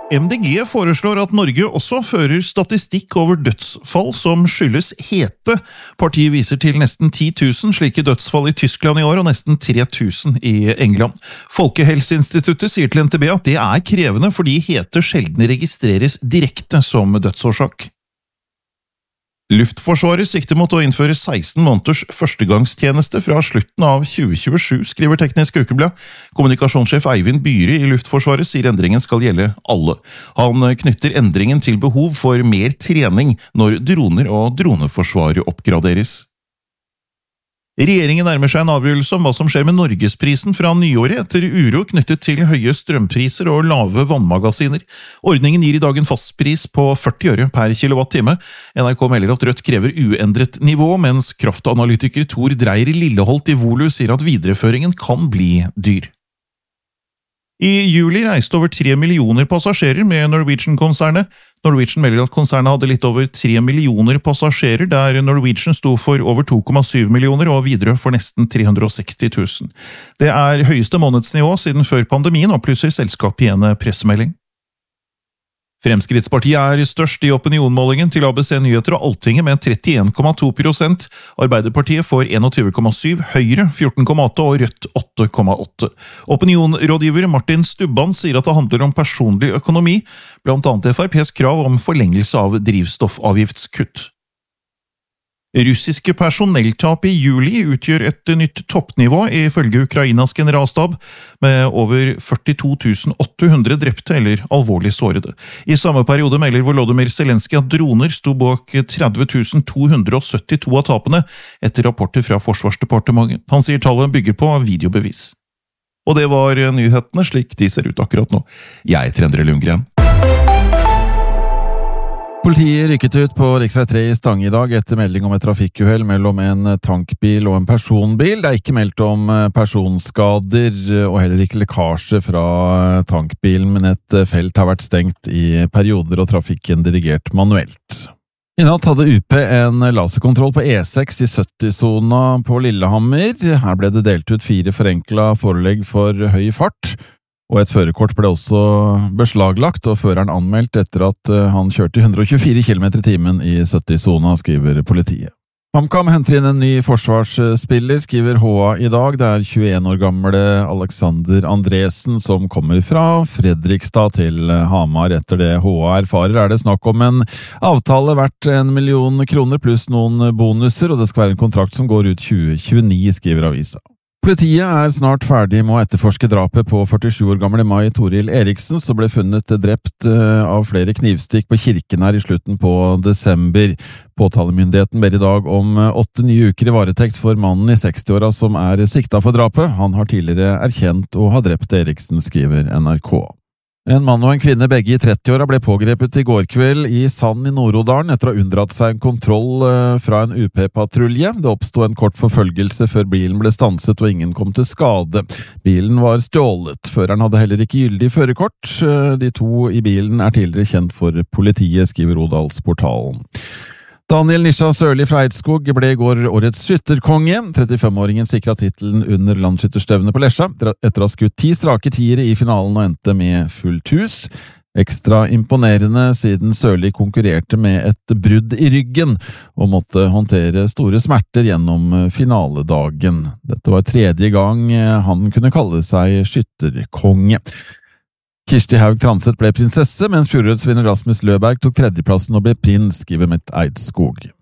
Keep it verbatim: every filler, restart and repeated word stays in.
M D G foreslår at Norge også fører statistikk over dødsfall som skyldes hete. Partiet viser til nesten ti tusen slike dødsfall i Tyskland i år og nesten tre tusen i England. Folkehelseinstituttet sier til N T B at det er krevende fordi hete sjelden registreres direkte som dødsårsak. Luftforsvaret sikter mot å innføre seksten måneders førstegangstjeneste fra slutten av tjue tjuesju, skriver Teknisk Ukeblad. Kommunikasjonssjef Eivind Byhre i Luftforsvaret sier endringen skal gjelde alle. Han knytter endringen til behov for mer trening når droner og droneforsvaret oppgraderes. Regjeringen nærmer seg en avgjørelse om hva som skjer med Norgesprisen fra nyåret etter uro knyttet til høye strømpriser og lave vannmagasiner. Ordningen gir i dag en fastpris på førti øre per kilowattime. N R K melder at Rødt krever uendret nivå, mens kraftanalytiker Tor Dreyer Lilleholt i Volu sier at videreføringen kan bli dyr. I juli reiste over tre millioner passasjerer med Norwegian-konsernet. Norwegian melder at konsernet hadde litt over tre millioner passasjerer, der Norwegian sto for over to komma syv millioner og Widerøe for nesten tre hundre og seksti tusen. Det er høyeste månedsnivå siden før pandemien, opplyser selskapet i en pressemelding. Fremskrittspartiet er størst i opinionmålingen til A B C Nyheter og Altinget med trettien komma to prosent. Arbeiderpartiet får tjueen komma syv, Høyre fjorten komma åtte og Rødt åtte komma åtte. Opinionrådgiver Martin Stubban sier at det handler om personlig økonomi, blant annet F R P's krav om forlengelse av drivstoffavgiftskutt. Russiske personelltap i juli utgjør et nytt toppnivå ifølge Ukrainas generalstab, med over førtito tusen åtte hundre drepte eller alvorlig sårede. I samme periode melder Volodymyr Zelenskyj at droner sto bak tretti tusen to hundre og syttito av tapene, etter rapporter fra Forsvarsdepartementet. Han sier tallet bygger på videobevis. Og det var nyhetene slik de ser ut akkurat nå. Jeg heter Endre Lundgren. Politiet rykket ut på riksvei tre i Stange i dag etter melding om et trafikkuhell mellom en tankbil og en personbil. Det er ikke meldt om personskader og heller ikke lekkasje fra tankbilen, men et felt har vært stengt i perioder og trafikken dirigert manuelt. I natt hadde U P en laserkontroll på E seks i sytti-sona på Lillehammer. Her ble det delt ut fire forenkla forelegg for høy fart. Og et førerkort ble også beslaglagt, og føreren anmeldt etter at han kjørte hundre og tjuefire kilometer i timen i sytti-sona, skriver politiet. HamKam henter inn en ny forsvarsspiller, skriver H A i dag. Det er tjueen år gamle Alexander Andresen som kommer fra Fredrikstad til Hamar. Etter det H A erfarer er det snakk om en avtale verdt en million kroner pluss noen bonuser, og det skal være en kontrakt som går ut tjue tjueni, skriver avisa. Politiet er snart ferdig med å etterforske drapet på førtisju år gamle Mai Toril Eriksen, som ble funnet drept av flere knivstikk på kirken her i slutten på desember. Påtalemyndigheten ber i dag om åtte nye uker i varetekt for mannen i seksti-åra som er sikta for drapet. Han har tidligere erkjent å ha drept Eriksen, skriver N R K. En mann og en kvinne, begge i tretti-åra, ble pågrepet i går kveld i Sand i Nord-Odalen etter å ha unndratt seg en kontroll fra en U P-patrulje. Det oppstod en kort forfølgelse før bilen ble stanset og ingen kom til skade. Bilen var stjålet. Føreren hadde heller ikke gyldig førerkort. De to i bilen er tidligere kjent for politiet, skriver Odalsportalen. Daniel Nisha Sørli fra Eidskog ble i går årets skytterkonge. trettifem-åringen sikret titelen under landsskytterstevnet på Lesja, etter å ha skutt ti strake tiere i finalen og endte med fullt hus. Ekstra imponerende siden Sørli konkurrerte med et brudd i ryggen og måtte håndtere store smerter gjennom finaledagen. Dette var tredje gang han kunne kalle seg skytterkonge. Kirsti Haug Transet ble prinsesse, mens fjorårets vinner Rasmus Løberg tok tredjeplassen og ble prins, skriver Mett Eidskog.